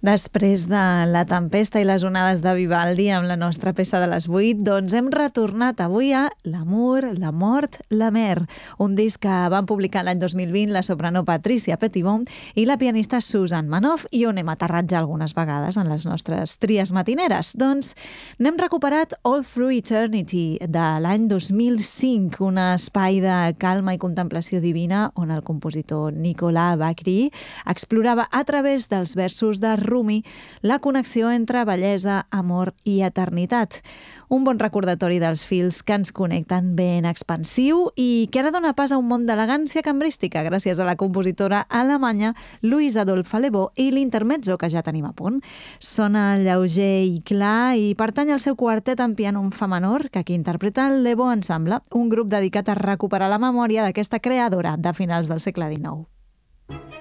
Després de La tempesta i les onades de Vivaldi amb la nostra peça de les 8, doncs hem retornat avui a L'amour, la mort, la mer, un disc que van publicar l'any 2020 la soprano Patricia Petitbon i la pianista Susan Manoff, i on hem aterrat ja algunes vegades en les nostres tries matineres. Doncs n'hem recuperat All Through Eternity de l'any 2005, un espai de calma i contemplació divina on el compositor Nicolas Bacri explorava a través dels versos de Rumi la connexió entre bellesa, amor i eternitat. Un bon recordatori dels fils que ens connecten, ben expansiu i que ara dona pas a un món d'elegància cambrística gràcies a la compositora alemanya Louise Adolphe Lebo i l'intermezzo que ja tenim a punt. Sona lleuger i clar i pertany al seu quartet en piano en fa menor, que aquí interpreta el Lebo Ensemble, un grup dedicat a recuperar la memòria d'aquesta creadora de finals del segle XIX.